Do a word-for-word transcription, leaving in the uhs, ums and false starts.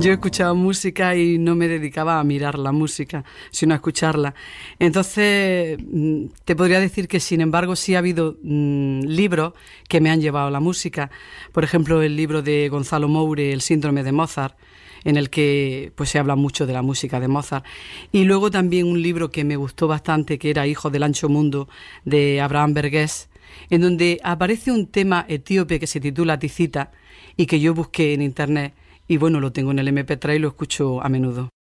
Yo escuchaba música y no me dedicaba a mirar la música, sino a escucharla. Entonces, te podría decir que, sin embargo, sí ha habido mmm, libros que me han llevado a la música. Por ejemplo, el libro de Gonzalo Moure, El síndrome de Mozart, en el que pues se habla mucho de la música de Mozart. Y luego también un libro que me gustó bastante, que era Hijo del Ancho Mundo, de Abraham Verghese, en donde aparece un tema etíope que se titula Ticita y que yo busqué en internet. Y bueno, lo tengo en el eme pe tres y lo escucho a menudo.